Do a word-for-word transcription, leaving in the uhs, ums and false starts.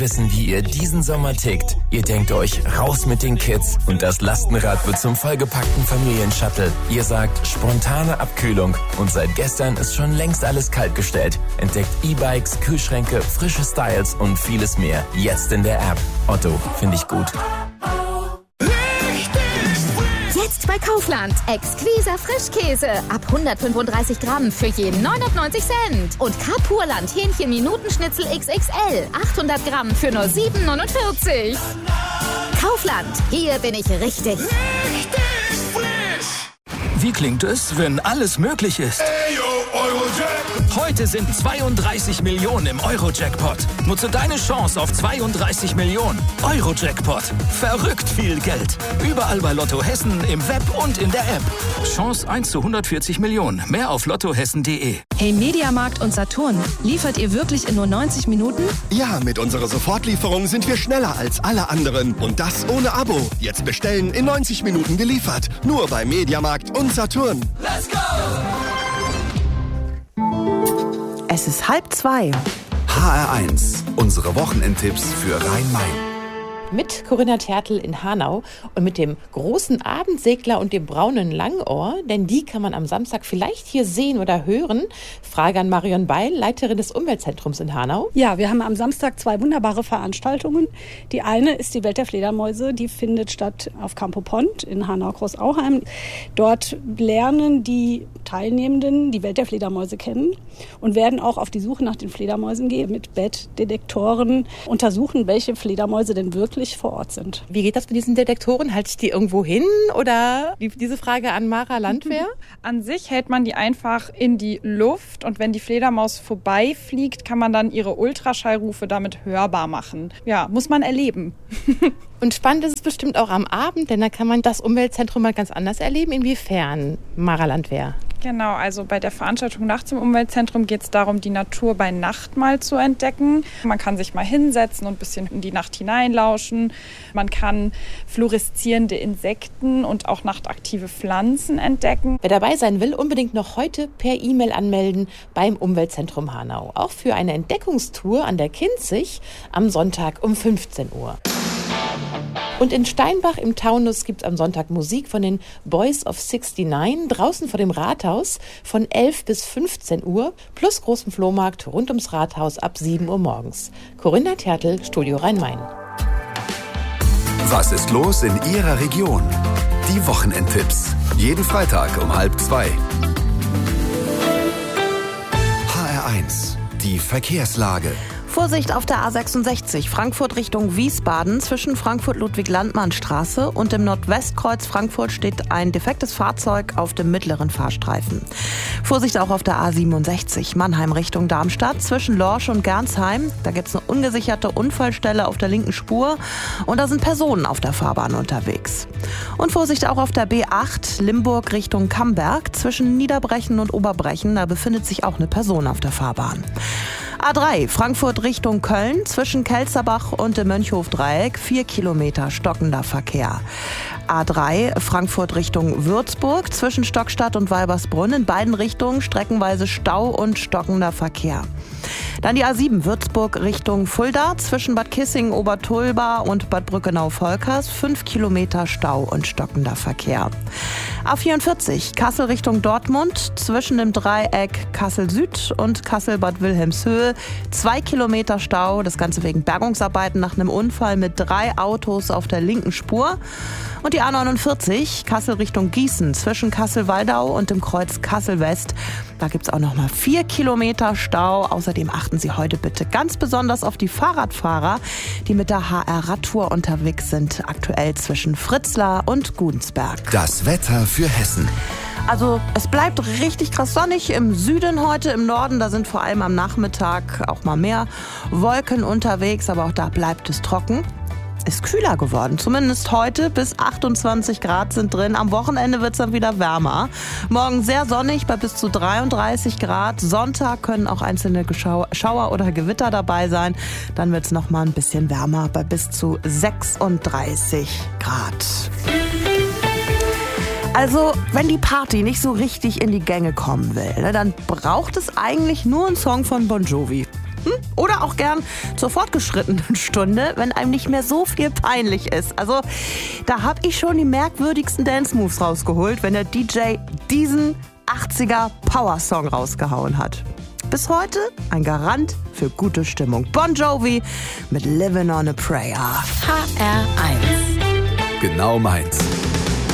Wissen, wie ihr diesen Sommer tickt. Ihr denkt euch, raus mit den Kids und das Lastenrad wird zum vollgepackten Familienshuttle. Ihr sagt, spontane Abkühlung und seit gestern ist schon längst alles kaltgestellt. Entdeckt E-Bikes, Kühlschränke, frische Styles und vieles mehr. Jetzt in der App. Otto, finde ich gut. Jetzt bei Kaufland. Exquiser Frischkäse. Ab hundertfünfunddreißig Gramm für je neunundneunzig Cent. Und Kapurland Hähnchen-Minutenschnitzel X X L. achthundert Gramm für nur sieben neunundvierzig. Kaufland. Hier bin ich richtig. Richtig frisch. Wie klingt es, wenn alles möglich ist? Ayo, Eurojackpot. Heute sind zweiunddreißig Millionen im Euro-Jackpot. Nutze deine Chance auf zweiunddreißig Millionen. Euro-Jackpot. Verrückt viel Geld. Überall bei Lotto Hessen, im Web und in der App. Chance eins zu hundertvierzig Millionen. Mehr auf lottohessen punkt de. Hey Mediamarkt und Saturn, liefert ihr wirklich in nur neunzig Minuten? Ja, mit unserer Sofortlieferung sind wir schneller als alle anderen. Und das ohne Abo. Jetzt bestellen, in neunzig Minuten geliefert. Nur bei Mediamarkt und Saturn. Let's go! Es ist halb zwei. H R eins, unsere Wochenendtipps für Rhein-Main. Mit Corinna Tertl in Hanau und mit dem großen Abendsegler und dem braunen Langohr, denn die kann man am Samstag vielleicht hier sehen oder hören. Frage an Marion Beil, Leiterin des Umweltzentrums in Hanau. Ja, wir haben am Samstag zwei wunderbare Veranstaltungen. Die eine ist die Welt der Fledermäuse, die findet statt auf Campo Pont in Hanau-Großauheim. Dort lernen die Teilnehmenden die Welt der Fledermäuse kennen und werden auch auf die Suche nach den Fledermäusen gehen, mit Bettdetektoren untersuchen, welche Fledermäuse denn wirklich vor Ort sind. Wie geht das mit diesen Detektoren? Halte ich die irgendwo hin oder diese Frage an Mara Landwehr? An sich hält man die einfach in die Luft und wenn die Fledermaus vorbeifliegt, kann man dann ihre Ultraschallrufe damit hörbar machen. Ja, muss man erleben. Und spannend ist es bestimmt auch am Abend, denn da kann man das Umweltzentrum mal ganz anders erleben. Inwiefern, Mara Landwehr? Genau, also bei der Veranstaltung nachts im Umweltzentrum geht es darum, die Natur bei Nacht mal zu entdecken. Man kann sich mal hinsetzen und ein bisschen in die Nacht hineinlauschen. Man kann fluoreszierende Insekten und auch nachtaktive Pflanzen entdecken. Wer dabei sein will, unbedingt noch heute per E-Mail anmelden beim Umweltzentrum Hanau. Auch für eine Entdeckungstour an der Kinzig am Sonntag um fünfzehn Uhr. Und in Steinbach im Taunus gibt es am Sonntag Musik von den Boys of sixty-nine draußen vor dem Rathaus von elf bis fünfzehn Uhr plus großen Flohmarkt rund ums Rathaus ab sieben Uhr morgens. Corinna Tertl, Studio Rhein-Main. Was ist los in Ihrer Region? Die Wochenendtipps. Jeden Freitag um halb zwei. H R eins. Die Verkehrslage. Vorsicht auf der A sechsundsechzig, Frankfurt Richtung Wiesbaden. Zwischen Frankfurt-Ludwig-Landmann-Straße und dem Nordwestkreuz Frankfurt steht ein defektes Fahrzeug auf dem mittleren Fahrstreifen. Vorsicht auch auf der A siebenundsechzig, Mannheim Richtung Darmstadt. Zwischen Lorsch und Gernsheim, da gibt es eine ungesicherte Unfallstelle auf der linken Spur. Und da sind Personen auf der Fahrbahn unterwegs. Und Vorsicht auch auf der B acht, Limburg Richtung Camberg. Zwischen Niederbrechen und Oberbrechen, da befindet sich auch eine Person auf der Fahrbahn. A drei, Frankfurt Richtung Köln, zwischen Kelzerbach und dem Mönchhof-Dreieck, vier Kilometer stockender Verkehr. A drei, Frankfurt Richtung Würzburg, zwischen Stockstadt und Weibersbrunn, in beiden Richtungen streckenweise Stau und stockender Verkehr. Dann die A sieben, Würzburg Richtung Fulda, zwischen Bad Kissingen, Obertulba und Bad Brückenau-Volkers, fünf Kilometer Stau und stockender Verkehr. A vierundvierzig, Kassel Richtung Dortmund, zwischen dem Dreieck Kassel-Süd und Kassel-Bad Wilhelmshöhe, zwei Kilometer Stau, das Ganze wegen Bergungsarbeiten nach einem Unfall mit drei Autos auf der linken Spur. Und die A neunundvierzig, Kassel Richtung Gießen, zwischen Kassel-Waldau und dem Kreuz Kassel-West. Da gibt es auch noch mal vier Kilometer Stau. Außerdem achten Sie heute bitte ganz besonders auf die Fahrradfahrer, die mit der H R-Radtour unterwegs sind, aktuell zwischen Fritzlar und Gudensberg. Das Wetter für Hessen. Also es bleibt richtig krass sonnig im Süden heute, im Norden, da sind vor allem am Nachmittag auch mal mehr Wolken unterwegs, aber auch da bleibt es trocken. Ist kühler geworden, zumindest heute, bis achtundzwanzig Grad sind drin. Am Wochenende wird es dann wieder wärmer. Morgen sehr sonnig bei bis zu dreiunddreißig Grad. Sonntag können auch einzelne Geschau- Schauer oder Gewitter dabei sein. Dann wird es noch mal ein bisschen wärmer bei bis zu sechsunddreißig Grad. Also, wenn die Party nicht so richtig in die Gänge kommen will, ne, dann braucht es eigentlich nur einen Song von Bon Jovi. Hm? Oder auch gern zur fortgeschrittenen Stunde, wenn einem nicht mehr so viel peinlich ist. Also da habe ich schon die merkwürdigsten Dance-Moves rausgeholt, wenn der D J diesen achtziger Power-Song rausgehauen hat. Bis heute ein Garant für gute Stimmung. Bon Jovi mit Living on a Prayer. H R eins. Genau meins.